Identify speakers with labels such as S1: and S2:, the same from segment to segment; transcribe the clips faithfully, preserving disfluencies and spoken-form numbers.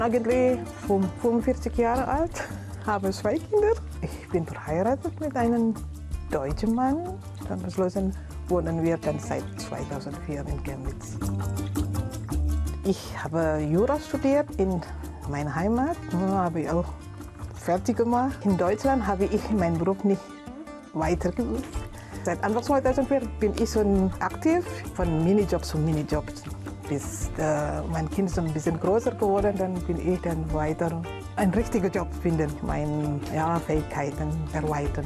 S1: Eigentlich fünfundvierzig Jahre alt, habe zwei Kinder. Ich bin verheiratet mit einem deutschen Mann. Dann beschlossen wohnen wir dann seit zweitausendvier in Chemnitz. Ich habe Jura studiert in meiner Heimat, habe ich auch fertig gemacht. In Deutschland habe ich meinen Beruf nicht weitergeübt. Seit Anfang zweitausendvier bin ich so aktiv, von Minijob zu Minijob. Bis äh, mein Kind ist ein bisschen größer geworden, dann bin ich dann weiter einen richtigen Job finden, meine ja, Fähigkeiten erweitern.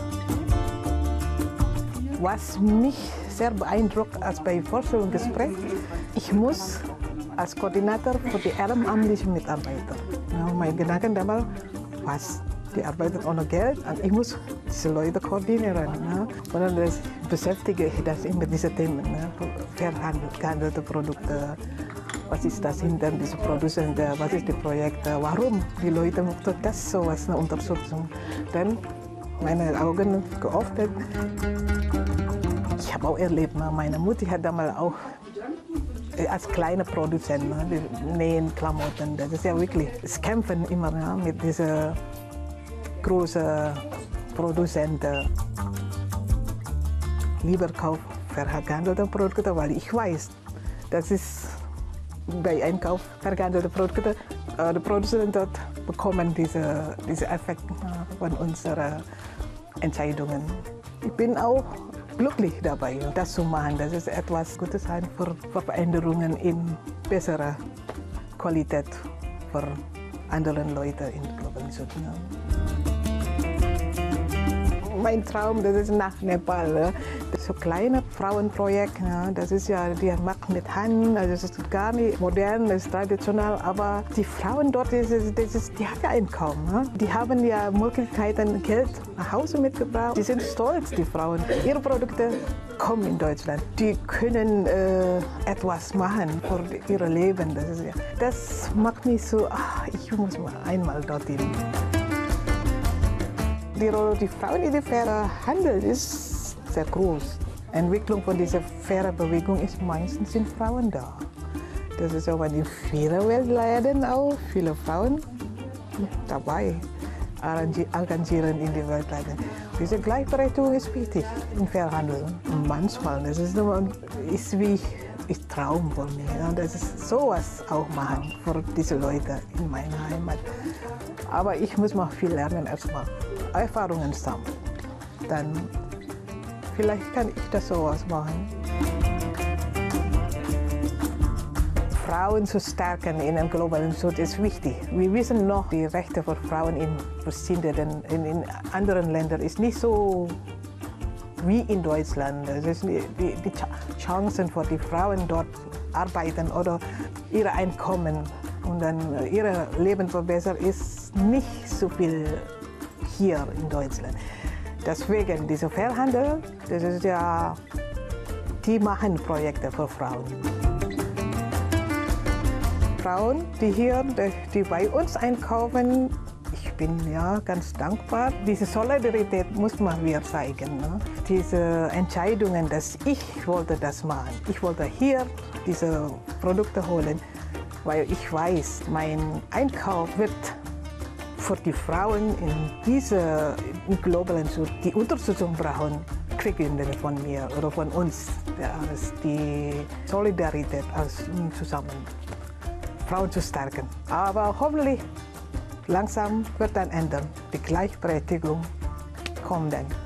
S1: Was mich sehr beeindruckt als bei Vorstellungsgespräch, ich muss als Koordinator für die ehrenamtlichen Mitarbeiter. Ja, mein Gedanke damals, was? Die arbeiten ohne Geld und ich muss diese Leute koordinieren. Ne? Und dann beschäftige ich das mit diesen Themen. Ne? Verhandelte Produkte, was ist das hinter diesen Produzenten, was ist das Projekt, warum die Leute möchten das so was eine Unterstützung. Dann meine Augen geöffnet. Ich habe auch erlebt, ne? Meine Mutter hat damals auch als kleiner Produzent, ne? Die nähen Klamotten, das ist ja wirklich, es kämpfen immer ne? Mit diesen großen Produzenten. Lieber kaufe verhandelte Produkte, weil ich weiß, das ist bei Einkauf verhandelte Produkte, äh, die Produzenten dort bekommen diese, diese Effekt äh, von unseren Entscheidungen. Ich bin auch glücklich dabei, das zu machen. Das ist etwas Gutes sein für, für Veränderungen in besserer Qualität für andere Leute in globalen Süden. Mein Traum, das ist nach Nepal. Das ist so ein kleines Frauenprojekt. Das ist ja, die macht mit Hand, also das ist gar nicht modern, das ist traditionell. Aber die Frauen dort, das ist, das ist, die haben ja Einkommen. Die haben ja Möglichkeiten, Geld nach Hause mitgebracht. Die sind stolz, die Frauen. Ihre Produkte kommen in Deutschland. Die können äh, etwas machen für ihr Leben. Das, ist ja, das macht mich so, ach, ich muss mal einmal dorthin. Die Rolle der Frauen in der fairen Handel ist sehr groß. Die Entwicklung von dieser fairen Bewegung ist meistens sind Frauen da. Das ist auch in vielen Weltländern auch viele Frauen dabei engagieren in die Weltländern. Diese Gleichberechtigung ist wichtig im Fairhandel. Und manchmal, das ist, nur, ist wie ein Traum von mir. Das ist sowas auch machen für diese Leute in meiner Heimat. Aber ich muss noch viel lernen erstmal. Erfahrungen sammeln. Dann vielleicht kann ich das sowas machen. Frauen zu stärken in einem globalen Süd ist wichtig. Wir wissen noch, die Rechte für Frauen in verschiedenen in, in anderen Ländern ist nicht so wie in Deutschland. Das ist die, die Chancen für die Frauen dort arbeiten oder ihre Einkommen und dann ihr Leben verbessern ist nicht so viel hier in Deutschland. Deswegen dieser Fairhandel, das ist ja, die machen Projekte für Frauen. Frauen, die hier, die bei uns einkaufen, ich bin ja ganz dankbar. Diese Solidarität muss man mir zeigen. Ne? Diese Entscheidungen, dass ich wollte das machen. Ich wollte hier diese Produkte holen, weil ich weiß, mein Einkauf wird für die Frauen in diesem globalen Süd, die Unterstützung brauchen, kriegen von mir oder von uns. Ja, die Solidarität als zusammen, Frauen zu stärken. Aber hoffentlich langsam wird dann ändern. Die Gleichberechtigung kommt dann.